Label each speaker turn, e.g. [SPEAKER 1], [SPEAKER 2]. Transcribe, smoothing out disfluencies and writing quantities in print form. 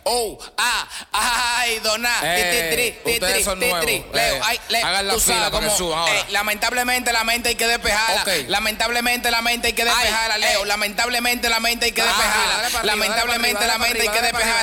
[SPEAKER 1] Ay, dona.
[SPEAKER 2] Ustedes son nuevos.
[SPEAKER 1] Leo,
[SPEAKER 2] hagan la fila para que suban ahora.
[SPEAKER 1] Lamentablemente la mente hay que despejarla.
[SPEAKER 2] Okay.
[SPEAKER 1] Lamentablemente la mente hay que despejarla, Leo. Lamentablemente la mente hay que despejarla. Lamentablemente la mente hay que despejarla.